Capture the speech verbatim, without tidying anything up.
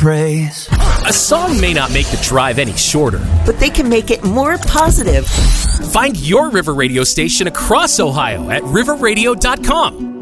praise. A song may not make the drive any shorter, but they can make it more positive. Find your River Radio station across Ohio at river radio dot com.